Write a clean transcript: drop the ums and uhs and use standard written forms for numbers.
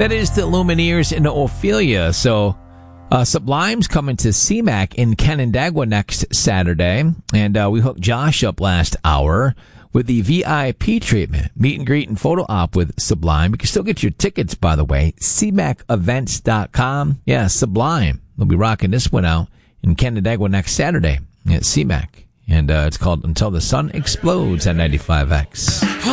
That is the Lumineers in Ophelia. So Sublime's coming to CMAC in Canandaigua next Saturday. And we hooked Josh up last hour with the VIP treatment, meet and greet and photo op with Sublime. You can still get your tickets, by the way, cmacevents.com. Yeah, Sublime. They'll be rocking this one out in Canandaigua next Saturday at CMAC. And it's called Until the Sun Explodes at 95X.